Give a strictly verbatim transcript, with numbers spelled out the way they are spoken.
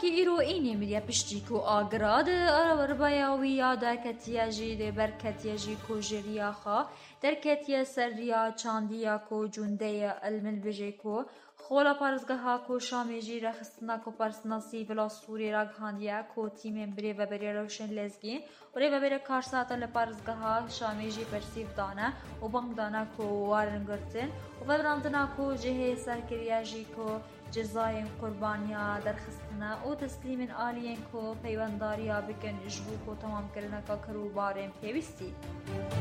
کی ایرو اینی میریا پشتی کو آگراد ربایاوی یا در کتیا جی ده بر کتیا جی کو جریا خا در کتیا سریا چاندیا کو جونده المن بجی کو خولا پارزگاه ها کو شامی جی رخصتنا کو پرسناسی بلا سوری راگ هاندیا کو تیم بری و بری روشن لزگین و ری و بری کارساتا لپارزگاه ها شامی جی پرسیف دانه و بانگ دانه کو وارنگرتن و بدراندنا کو جهه سرکریا جی کو جزاین قربانیا درخستنا و تسلیم آلین کو پیونداریا بکن جبو کو تمام کرنا کا کرو بارین پیوستی